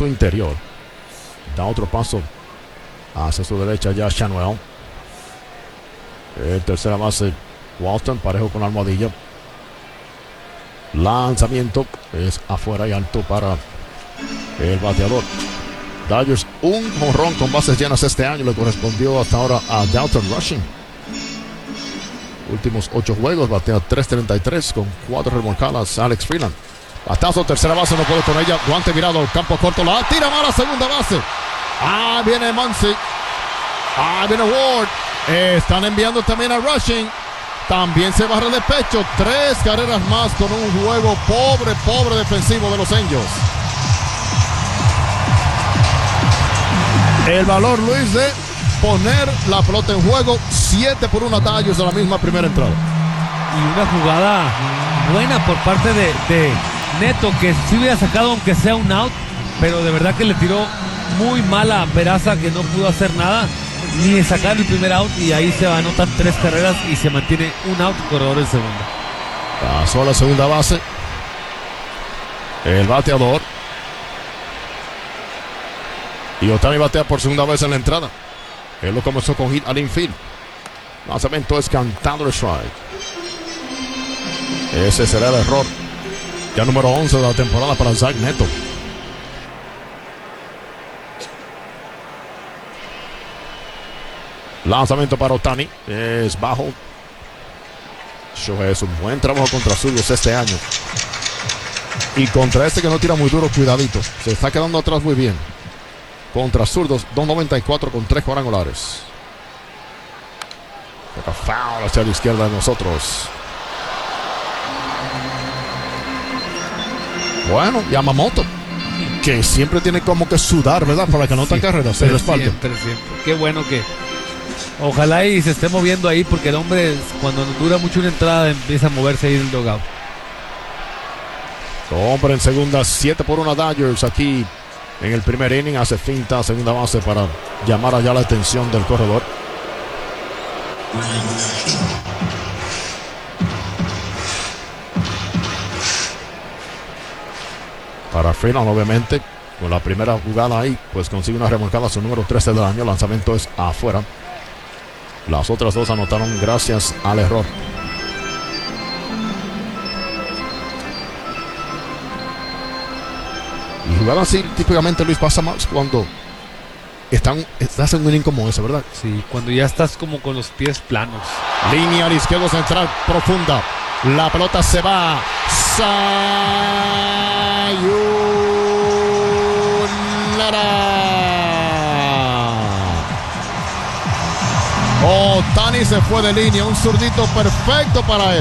su interior. Da otro paso hacia su derecha ya Shanwell. El tercera base Walton, parejo con almohadilla. Lanzamiento es afuera y alto para el bateador. Dodgers, un jonrón con bases llenas este año le correspondió hasta ahora a Dalton Rushing. Últimos 8 juegos, batea .333 con 4 remolcadas. Alex Freeland. Batazo, tercera base, no puede con ella. Guante virado, campo corto, la tira mala, segunda base. Viene Muncy. Viene Ward. Están enviando también a Rushing. También se barre de pecho. 3 carreras más con un juego pobre defensivo de los Angels. El valor, Luis, de poner la pelota en juego. 7-1 Dodgers a la misma primera entrada. Y una jugada buena por parte de Neto, que si hubiera sacado aunque sea un out, pero de verdad que le tiró muy mala a Peraza, que no pudo hacer nada ni sacar el primer out, y ahí se anotan 3 carreras y se mantiene un out, corredor en segunda. Pasó a la segunda base el bateador, y Ohtani batea por segunda vez en la entrada. Él lo comenzó con hit al infield. Lanzamiento es cantado el strike. Ese será el error ya número 11 de la temporada para Zach Neto. Lanzamiento para Ohtani. Es bajo. Shohei es un buen trabajo contra zurdos este año. Y contra este que no tira muy duro, cuidadito. Se está quedando atrás muy bien. Contra zurdos, 2.94 con 3 cuadrangulares. Toca foul hacia la izquierda de nosotros. Bueno, Yamamoto, que siempre tiene como que sudar, ¿verdad? Para que anoten carreras en el espalda. Siempre. Qué bueno que ojalá y se esté moviendo ahí, porque el hombre cuando dura mucho una entrada empieza a moverse ahí del dugout. Hombre en segunda, 7-1 Dodgers aquí en el primer inning. Hace finta, segunda base para llamar allá la atención del corredor. Para Freeland, obviamente, con la primera jugada ahí, pues consigue una remolcada, su número 13 del año. El lanzamiento es afuera. Las otras dos anotaron gracias al error. Y jugada así, típicamente, Luis, pasa más cuando estás en un inning como ese, ¿verdad? Sí, cuando ya estás como con los pies planos. Línea al izquierdo central profunda. La pelota se va. Ohtani se fue de línea. Un zurdito perfecto para él.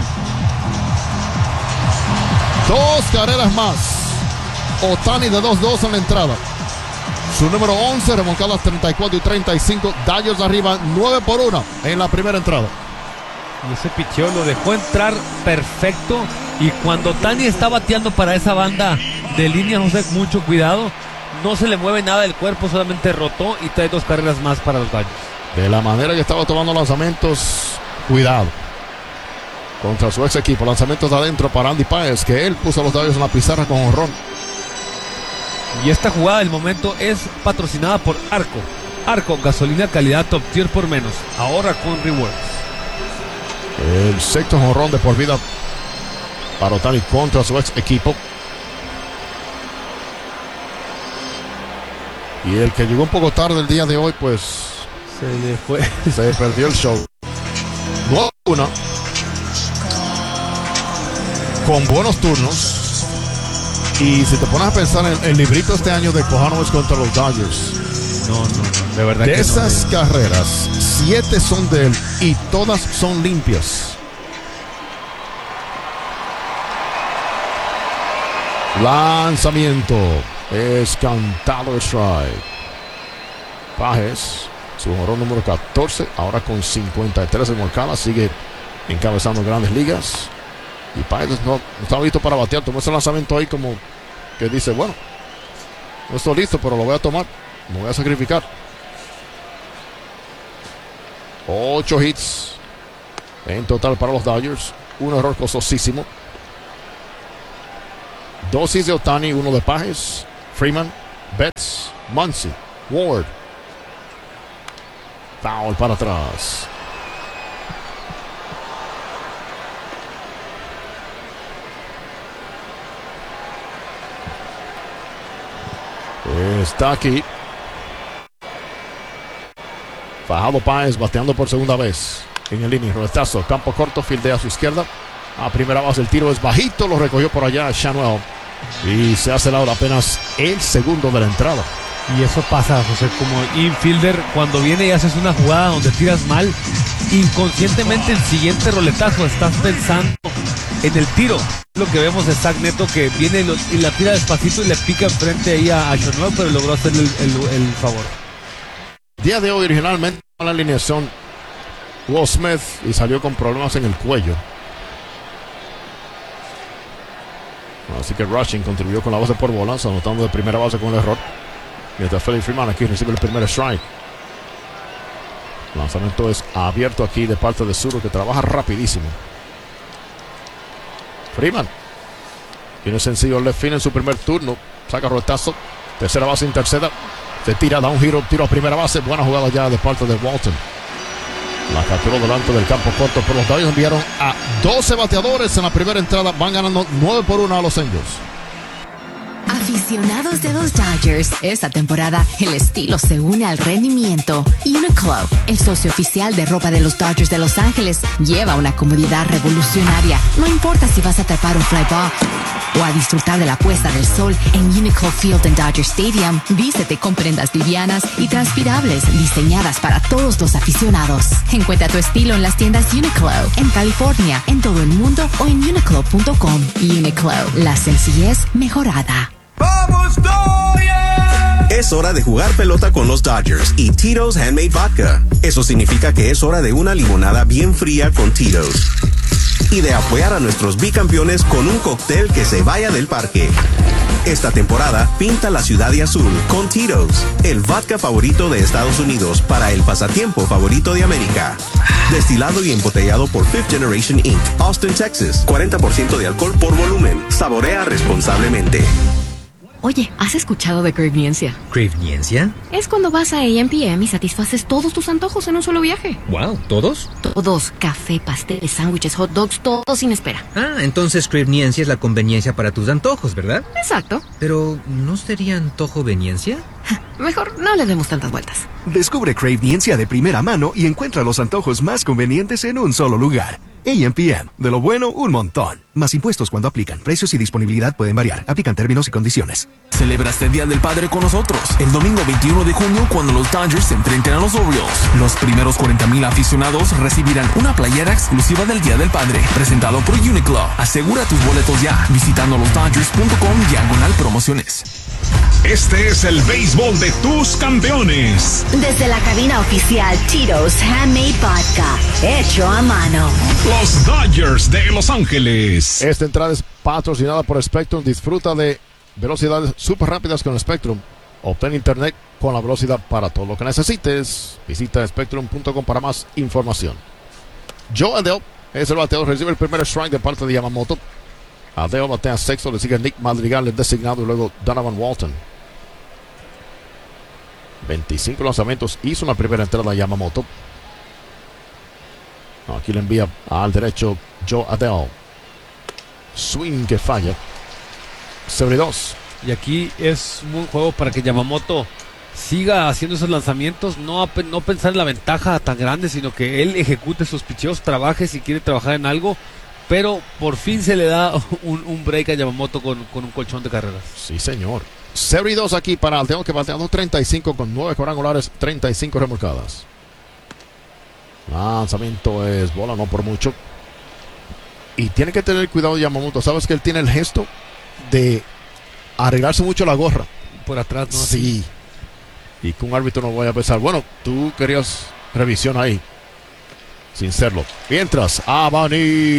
2 carreras más. Ohtani de 2-2 en la entrada. Su número 11, remolcadas 34 y 35. Dodgers arriba 9-1 en la primera entrada. Y ese picheo lo dejó entrar perfecto. Y cuando Ohtani está bateando para esa banda de línea, José, mucho cuidado. No se le mueve nada del cuerpo, solamente rotó y trae 2 carreras más para los Dodgers. De la manera que estaba tomando lanzamientos, cuidado. Contra su ex equipo, lanzamientos de adentro para Andy Páez, que él puso a los Dodgers en la pizarra con jonrón. Y esta jugada del momento es patrocinada por Arco. Arco, gasolina calidad top tier por menos. Ahorra con Rewards. El sexto jonrón de por vida para Ohtani contra su ex equipo. Y el que llegó un poco tarde el día de hoy, pues se le fue. Se perdió el show. 9-1. Con buenos turnos. Y si te pones a pensar en el librito este año de Kohanowitz contra los Dodgers. No, de verdad. De que esas carreras, 7 son de él y todas son limpias. Lanzamiento. Es cantado strike. Páez, su jonrón número 14, ahora con 53 remolcadas, sigue encabezando grandes ligas. Y Páez no está listo para batear. Tomó ese lanzamiento ahí como que dice, bueno, no estoy listo, pero lo voy a tomar. Me voy a sacrificar. 8 hits en total para los Dodgers. Un error costosísimo. 2 hits de Ohtani, 1 de Páez. Freeman Betts, Muncy, Ward. Foul para atrás. Está aquí. Fajardo Páez bateando por segunda vez. En el inning, roletazo, campo corto, fildea a su izquierda. A primera base el tiro es bajito, lo recogió por allá Schanuel. Y se hace la hora apenas el segundo de la entrada. Y eso pasa, José, como infielder, cuando viene y haces una jugada donde tiras mal, inconscientemente el siguiente roletazo estás pensando en el tiro. Lo que vemos es Zach Neto que viene y la tira despacito y le pica enfrente ahí a Schanuel, pero logró hacerle el favor. Día de hoy originalmente la alineación Will Smith y salió con problemas en el cuello. Así que Rushing contribuyó con la base por bolas, anotando de primera base con el error. Mientras Felix Freeman aquí recibe el primer strike. El lanzamiento es abierto aquí de parte de Zuro, que trabaja rapidísimo. Freeman tiene sencillo left field en su primer turno. Saca roletazo. Tercera base, interceda. Se tira, da un giro, tiro a primera base. Buena jugada ya de parte de Walton. La capturó delante del campo corto, pero los Dodgers enviaron a 12 bateadores en la primera entrada. Van ganando 9-1 a los Angels. Aficionados de los Dodgers, esta temporada el estilo se une al rendimiento. Uniqlo, el socio oficial de ropa de los Dodgers de Los Ángeles, lleva una comodidad revolucionaria. No importa si vas a atrapar un fly ball o a disfrutar de la puesta del sol en Uniqlo Field en Dodger Stadium. Vístete con prendas livianas y transpirables diseñadas para todos los aficionados. Encuentra tu estilo en las tiendas Uniqlo, en California, en todo el mundo o en uniqlo.com. Uniqlo, la sencillez mejorada. ¡Vamos, Dodgers! Es hora de jugar pelota con los Dodgers y Tito's Handmade Vodka. Eso significa que es hora de una limonada bien fría con Tito's. Y de apoyar a nuestros bicampeones con un cóctel que se vaya del parque. Esta temporada, pinta la ciudad de azul con Tito's, el vodka favorito de Estados Unidos para el pasatiempo favorito de América. Destilado y embotellado por Fifth Generation Inc., Austin, Texas. 40% de alcohol por volumen. Saborea responsablemente. Oye, ¿has escuchado de Cravniencia? ¿Cravniencia? Es cuando vas a AM/PM y satisfaces todos tus antojos en un solo viaje. Wow, ¿todos? Todos, café, pasteles, sándwiches, hot dogs, todo sin espera. Ah, entonces Cravniencia es la conveniencia para tus antojos, ¿verdad? Exacto. Pero, ¿no sería antojoveniencia? Mejor no le demos tantas vueltas. Descubre Cravniencia de primera mano y encuentra los antojos más convenientes en un solo lugar. AM/PM. De lo bueno, un montón. Más impuestos cuando aplican. Precios y disponibilidad pueden variar. Aplican términos y condiciones. Celebra este Día del Padre con nosotros. El domingo 21 de junio, cuando los Dodgers se enfrenten a los Orioles. Los primeros 40,000 aficionados recibirán una playera exclusiva del Día del Padre. Presentado por Uniqlo. Asegura tus boletos ya, visitando losdodgers.com/promociones. Este es el béisbol de tus campeones. Desde la cabina oficial Tito's Handmade Vodka, hecho a mano. Los Dodgers de Los Ángeles. Esta entrada es patrocinada por Spectrum. Disfruta de velocidades súper rápidas con Spectrum. Obtén internet con la velocidad para todo lo que necesites. Visita spectrum.com para más información. Joe Adell es el bateador. Recibe el primer strike de parte de Yamamoto. Adell batea sexto. Le sigue Nick Madrigal, el designado, y luego Donovan Walton. 25 lanzamientos. Hizo una primera entrada a Yamamoto. Aquí le envía al derecho Joe Adell. Swing que falla. 0-2. Y aquí es un buen juego para que Yamamoto siga haciendo esos lanzamientos, no pensar en la ventaja tan grande, sino que él ejecute sus picheos, trabaje si quiere trabajar en algo, pero por fin se le da un break a Yamamoto con un colchón de carreras. Sí, señor. 0-2 aquí para Alteón, que bateando 35 con 9 cuadrangulares, 35 remolcadas. Lanzamiento es bola, no por mucho. Y tiene que tener cuidado Yamamoto. Sabes que él tiene el gesto de arreglarse mucho la gorra por atrás, ¿no? Sí. Y que un árbitro no vaya a pensar, bueno, tú querías revisión ahí, sin serlo. Mientras abanica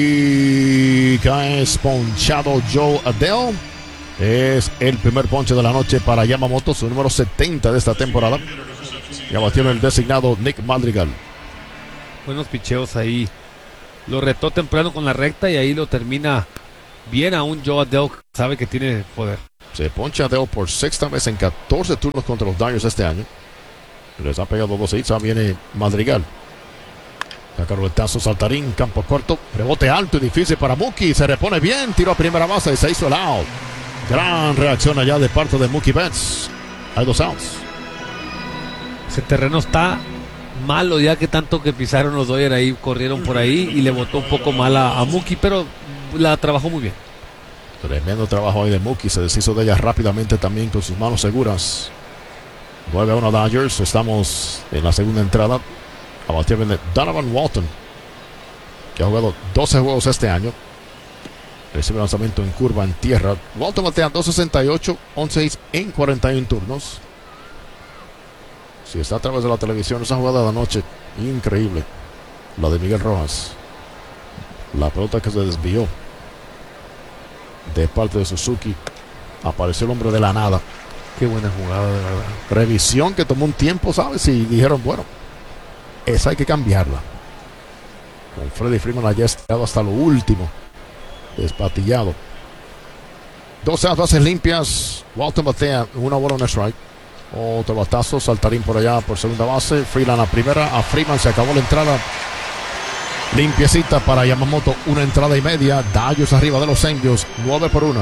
es ponchado Joe Adell. Es el primer ponche de la noche para Yamamoto, su número 70 de esta temporada. Ya batió el designado Nick Madrigal. Buenos picheos ahí. Lo retó temprano con la recta y ahí lo termina bien. Aún Joe Adell sabe que tiene poder. Se poncha Adele por sexta vez en 14 turnos contra los Dodgers este año. Les ha pegado 2 hits. Viene Madrigal. Saca roletazo Saltarín, campo corto. Rebote alto y difícil para Mookie. Se repone bien. Tiro a primera base y se hizo el out. Gran reacción allá de parte de Mookie Betts. Hay 2 outs. Ese terreno está malo ya que tanto que pisaron los Dodgers ahí, corrieron por ahí y le botó un poco mal a Mookie, pero la trabajó muy bien. Tremendo trabajo ahí de Mookie. Se deshizo de ella rápidamente también con sus manos seguras. 9-1 Dodgers. Estamos en la segunda entrada. A batir viene Donovan Walton, que ha jugado 12 juegos este año. Recibe lanzamiento en curva en tierra. Walton batea 268, 11 hits en 41 turnos. Si está a través de la televisión, esa jugada de la noche, increíble. La de Miguel Rojas. La pelota que se desvió de parte de Suzuki. Apareció el hombre de la nada. Qué buena jugada, de verdad. Revisión que tomó un tiempo, ¿sabes? Y dijeron, bueno, esa hay que cambiarla. Con Freddie Freeman allá estirado hasta lo último. Despatillado. 12 bases limpias. Walton batea una bola, un strike. Otro batazo. Saltarín por allá por segunda base. Freeland a primera. A Freeman se acabó la entrada. Limpiecita para Yamamoto. Una entrada y media. Dodgers arriba de los Angels. 9-1.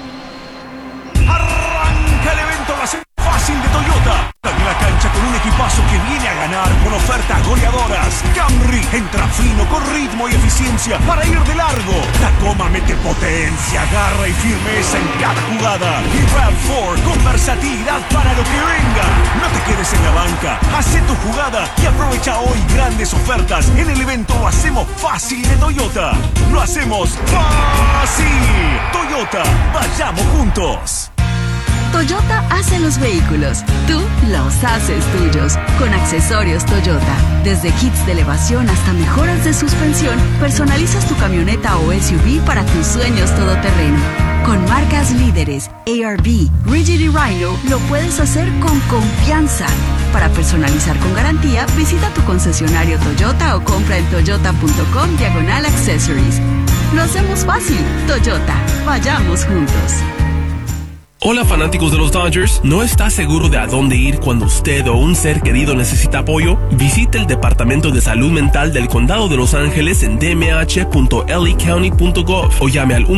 Arranca el evento, la serie fácil de Toyota. En la cancha con un equipazo que viene a ganar con ofertas goleadoras. Camry entra fino con ritmo y eficiencia para ir de largo. Tacoma mete potencia, garra y firmeza en cada jugada. Y RAV4 con versatilidad para lo que venga. No te quedes en la banca, haz tu jugada y aprovecha hoy grandes ofertas. En el evento lo hacemos fácil de Toyota. Lo hacemos fácil. Toyota, vayamos juntos. Toyota hace los vehículos, tú los haces tuyos. Con accesorios Toyota, desde kits de elevación hasta mejoras de suspensión, personalizas tu camioneta o SUV para tus sueños todoterreno. Con marcas líderes, ARB, Rigid y Rhino, lo puedes hacer con confianza. Para personalizar con garantía, visita tu concesionario Toyota o compra en toyota.com/accessories. Lo hacemos fácil. Toyota, vayamos juntos. Hola fanáticos de los Dodgers, ¿no está seguro de a dónde ir cuando usted o un ser querido necesita apoyo? Visite el Departamento de Salud Mental del Condado de Los Ángeles en dmh.lacounty.gov o llame al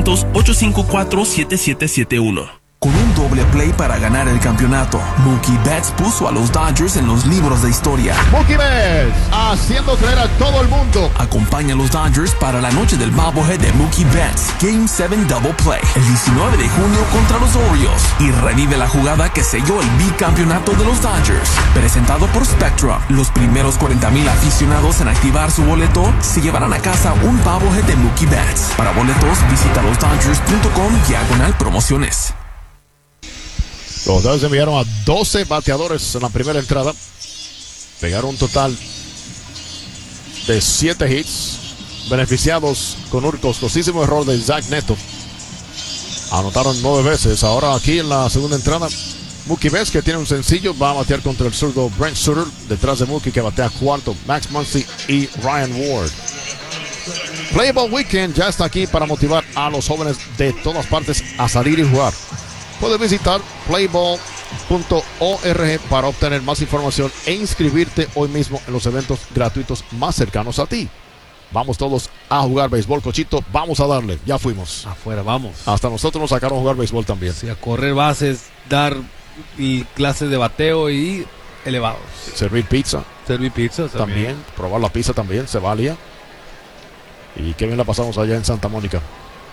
1-800-854-7771. Con un doble play para ganar el campeonato, Mookie Betts puso a los Dodgers en los libros de historia. Mookie Betts haciendo creer a todo el mundo. Acompaña a los Dodgers para la noche del bobblehead de Mookie Betts, Game 7 Double Play, el 19 de junio contra los Orioles. Y revive la jugada que selló el bicampeonato de los Dodgers. Presentado por Spectrum, los primeros 40,000 aficionados en activar su boleto se llevarán a casa un bobblehead de Mookie Betts. Para boletos, visita losdodgers.com/promociones. Los Dodgers enviaron a 12 bateadores en la primera entrada. Pegaron un total de 7 hits. Beneficiados con un costosísimo error de Zach Neto. Anotaron 9 veces. Ahora aquí en la segunda entrada, Mookie Betts, que tiene un sencillo, va a batear contra el zurdo Brent Sutter. Detrás de Mookie, que batea cuarto, Max Muncy y Ryan Ward. Play Ball Weekend ya está aquí para motivar a los jóvenes de todas partes a salir y jugar. Puedes visitar playball.org para obtener más información e inscribirte hoy mismo en los eventos gratuitos más cercanos a ti. Vamos todos a jugar béisbol, Cochito. Vamos a darle. Ya fuimos. Afuera, vamos. Hasta nosotros nos sacaron a jugar béisbol también. Sí, a correr bases, dar y clases de bateo y elevados. Servir pizza. Servir pizza también. Probar la pizza también, se valía. Y qué bien la pasamos allá en Santa Mónica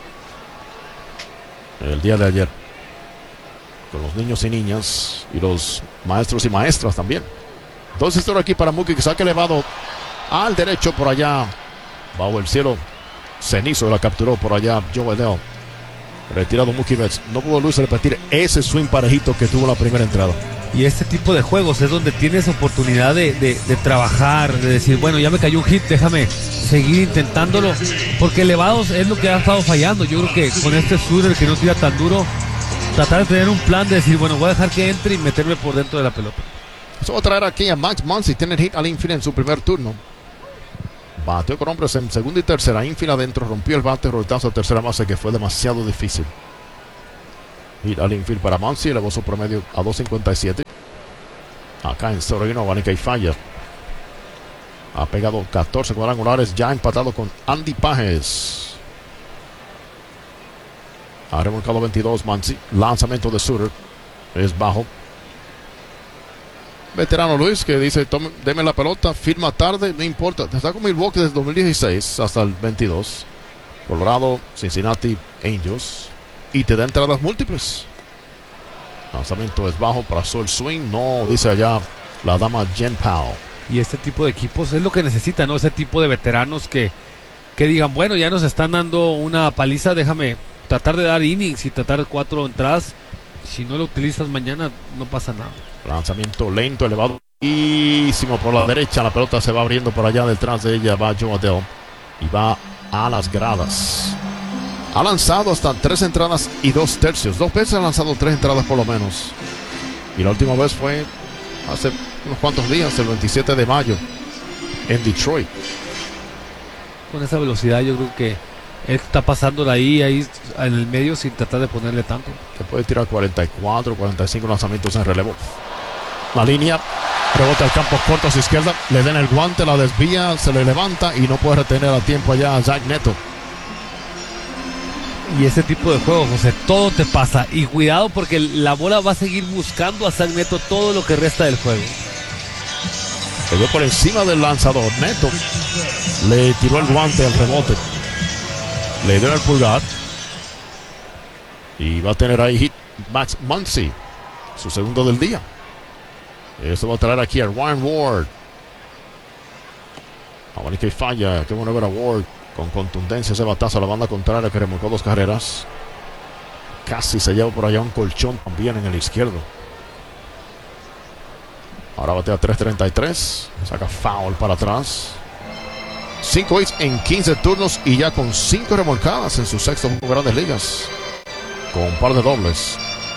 el día de ayer. Con los niños y niñas y los maestros y maestras también. Entonces estoy aquí para Mookie, que saque elevado al derecho por allá. Bajo el cielo cenizo, la capturó por allá Joe Adele. Retirado Mookie Betts. No pudo Luis repetir ese swing parejito que tuvo en la primera entrada. Y este tipo de juegos es donde tienes oportunidad de trabajar, de decir, bueno, ya me cayó un hit, déjame seguir intentándolo. Porque elevados es lo que ha estado fallando. Yo creo que con este shooter que no tira tan duro, tratar de tener un plan de decir, bueno, voy a dejar que entre y meterme por dentro de la pelota. Eso va a traer aquí a Max Muncy. Tiene el hit al infield en su primer turno. Bateó con hombres en segunda y tercera. Infield adentro, rompió el bate, roletazo a tercera base, que fue demasiado difícil. hit al infield para Muncy, elevó su promedio a 2.57. Acá en Sorrento, Vanica y falla. Ha pegado 14 cuadrangulares, ya empatado con Andy Pages. Ha remolcado 22 Muncy. Lanzamiento de Sutter. Es bajo. Veterano Luis que dice, deme la pelota, firma tarde, no importa. Está con Milwaukee desde 2016 hasta el 22. Colorado, Cincinnati Angels. Y te da entradas múltiples. Lanzamiento es bajo, trazó el swing. No, dice allá la dama Jen Powell. Y este tipo de equipos es lo que necesita, ¿no? Ese tipo de veteranos que digan, bueno, ya nos están dando una paliza, déjame tratar de dar innings y tratar 4 entradas. Si no lo utilizas mañana, no pasa nada. Lanzamiento lento, elevado. Por la derecha, la pelota se va abriendo por allá detrás de ella. Va Joe Adell y va a las gradas. Ha lanzado hasta 3 entradas y 2 tercios. 2 veces ha lanzado 3 entradas por lo menos. Y la última vez fue hace unos cuantos días, el 27 de mayo, en Detroit. Con esa velocidad yo creo que él está pasándola ahí en el medio sin tratar de ponerle tanto. Se puede tirar 44, 45 lanzamientos en relevo. La línea, rebota al campo corto a su izquierda, le den el guante, la desvía, se le levanta y no puede retener a tiempo allá a Zach Neto. Y ese tipo de juego, José, todo te pasa. Y cuidado porque la bola va a seguir buscando a Zach Neto todo lo que resta del juego. Se dio por encima del lanzador. Neto le tiró el guante al rebote. Le dio el pulgar. Y va a tener ahí hit Max Muncy, su segundo del día. Eso va a traer aquí a Ryan Ward. Ahora que falla. Qué bueno ver a Ward con contundencia ese batazo a la banda contraria que remolcó 2 carreras. Casi se lleva por allá un colchón también en el izquierdo. Ahora batea 3.33. Saca foul para atrás. 5 hits en 15 turnos y ya con 5 remolcadas en su sexto juego de Grandes Ligas. Con un par de dobles.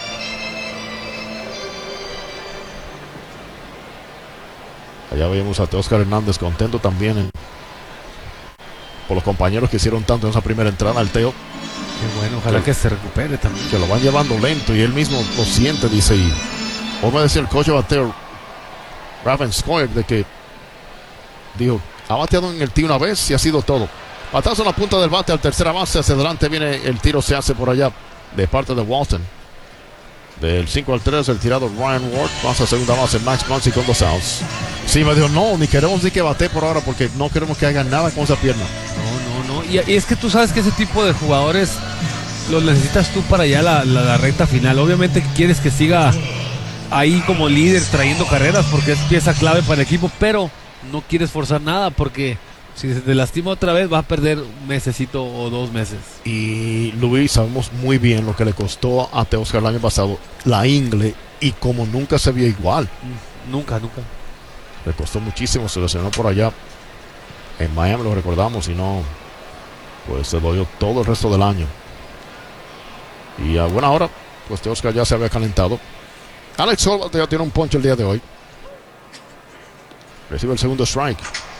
Allá vemos a Teóscar Hernández contento también por los compañeros que hicieron tanto en esa primera entrada. El Teo. Qué bueno, ojalá que se recupere también. Que lo van llevando lento y él mismo lo siente, dice. Y hoy me decía el coach de bateo, Ravenskoy, de que dijo, ha bateado en el tee una vez y ha sido todo. Batazo en la punta del bate al tercera base, hacia adelante viene el tiro, se hace por allá de parte de Walton. Del 5 al 3, el tirado Ryan Ward, pasa a segunda base Max Muncy con 2 outs. Sí, me dijo, no, ni queremos ni que bate por ahora porque no queremos que hagan nada con esa pierna. No. Y es que tú sabes que ese tipo de jugadores los necesitas tú para ya la recta final. Obviamente quieres que siga ahí como líder trayendo carreras porque es pieza clave para el equipo, pero no quieres forzar nada porque si se te lastima otra vez va a perder un mesecito o 2 meses. Y Luis, sabemos muy bien lo que le costó a Teóscar el año pasado la ingle y como nunca se vio igual. Nunca. Le costó muchísimo, se lesionó por allá en Miami, lo recordamos, y no, pues se dolió todo el resto del año. Y a buena hora, pues Teóscar ya se había calentado. Alex Solva ya tiene un ponche el día de hoy. Recibe el segundo strike.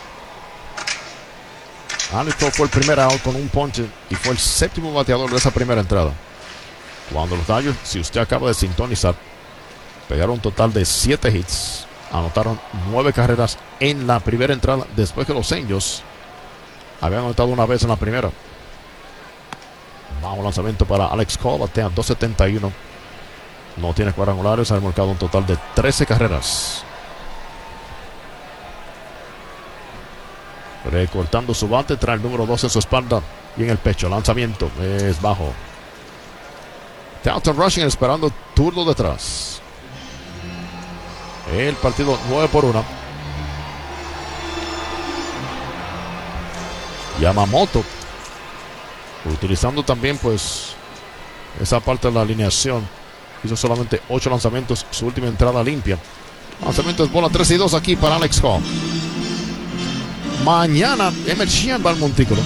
Alex fue el primer out con un ponche y fue el 7º bateador de esa primera entrada. Cuando los Dodgers, si usted acaba de sintonizar, pegaron un total de 7 hits. Anotaron 9 carreras en la primera entrada después que los Angels habían anotado una vez en la primera. Vamos, lanzamiento para Alex Cole, batea 2.71. No tiene cuadrangulares, ha remolcado un total de 13 carreras. Recortando su bate, trae el número 2 en su espalda y en el pecho. Lanzamiento es bajo. Dalton Rushing esperando turno detrás. El partido 9-1. Yamamoto utilizando también pues esa parte de la alineación. Hizo solamente 8 lanzamientos, su última entrada limpia. Lanzamiento es bola 3-2 aquí para Alex Cole. Mañana Emmett Sheehan va al montículo.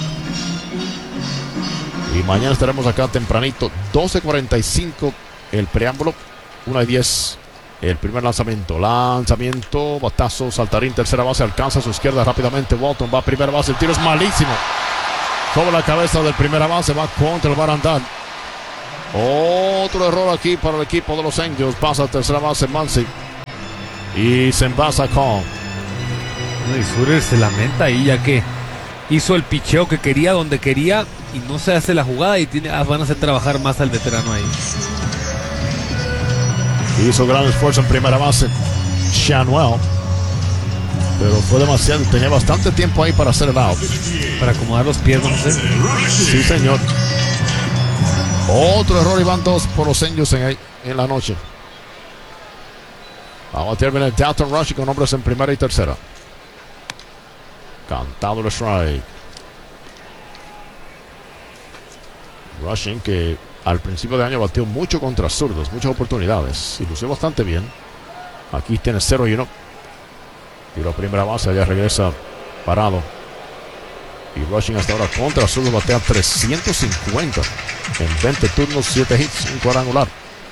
Y mañana estaremos acá tempranito, 12:45 el preámbulo, 1:10 el primer lanzamiento. Lanzamiento, batazo, saltarín, tercera base, alcanza a su izquierda rápidamente. Walton va a primera base, el tiro es malísimo. Sobre la cabeza del primera base, va contra el barandal. Otro error aquí para el equipo de los Angels. Pasa a tercera base Muncy. Y se envasa con. Y Suter se lamenta ahí, ya que hizo el picheo que quería donde quería y no se hace la jugada y van a hacer trabajar más al veterano ahí. Hizo gran esfuerzo en primera base Shanwell, pero fue demasiado. Tenía bastante tiempo ahí para hacer el out, para acomodar los pies, no sé. Sí, señor. Otro error y van 2 por los Angels en la noche. Vamos a terminar Dalton Rushing con hombres en primera y tercera. Cantado el strike. Rushing, que al principio de año batió mucho contra zurdos, muchas oportunidades y lució bastante bien. Aquí tiene 0-1. Tiro a primera base, allá regresa parado. Y Rushing hasta ahora contra zurdos batea 350 en 20 turnos, 7 hits, un cuadrangular.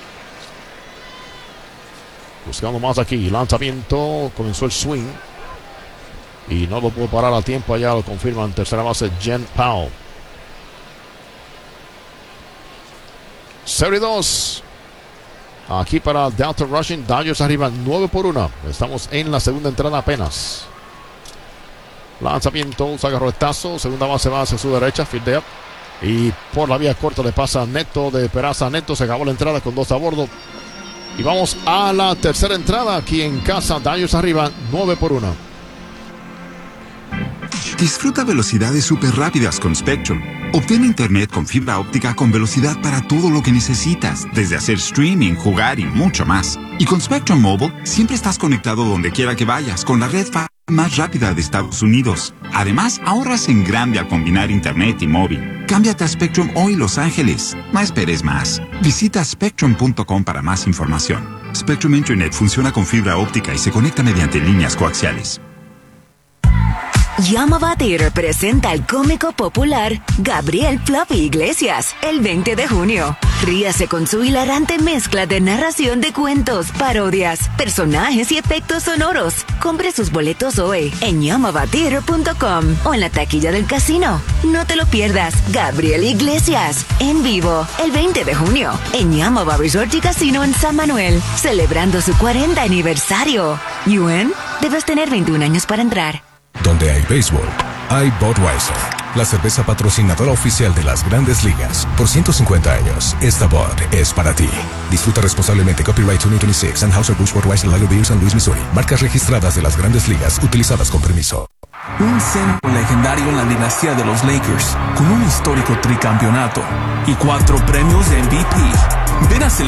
Buscando más aquí, lanzamiento, comenzó el swing y no lo pudo parar a tiempo. Allá lo confirma en tercera base Jen Powell. 0-2 aquí para Dalton Rushing. Dodgers arriba 9-1. Estamos en la segunda entrada apenas. Lanzamiento, saca roletazo, segunda base va hacia su derecha, fildea y por la vía corta le pasa a Neto de Peraza. Neto, se acabó la entrada con 2 a bordo y vamos a la tercera entrada aquí en casa. Dodgers arriba 9-1. Disfruta velocidades súper rápidas con Spectrum. Obtén internet con fibra óptica con velocidad para todo lo que necesitas, desde hacer streaming, jugar y mucho más. Y con Spectrum Mobile, siempre estás conectado donde quiera que vayas, con la red más rápida de Estados Unidos. Además, ahorras en grande al combinar internet y móvil. Cámbiate a Spectrum hoy, Los Ángeles. No esperes más. Visita spectrum.com para más información. Spectrum Internet funciona con fibra óptica y se conecta mediante líneas coaxiales. Yamava Theater presenta al cómico popular Gabriel Fluffy Iglesias el 20 de junio. Ríase con su hilarante mezcla de narración de cuentos, parodias, personajes y efectos sonoros. Compre sus boletos hoy en yamavatheater.com o en la taquilla del casino. No te lo pierdas. Gabriel Iglesias en vivo el 20 de junio en Yamava Resort y Casino en San Manuel, celebrando su 40 aniversario. ¿Yuen? Debes tener 21 años para entrar. Donde hay béisbol, hay Budweiser, la cerveza patrocinadora oficial de las Grandes Ligas. Por 150 años, esta Bud es para ti. Disfruta responsablemente. Copyright 2026, Anheuser-Busch Budweiser Lager Beer, San Luis, Missouri. Marcas registradas de las Grandes Ligas, utilizadas con permiso. Un centro legendario en la dinastía de los Lakers, con un histórico tricampeonato y 4 premios de MVP. Ven a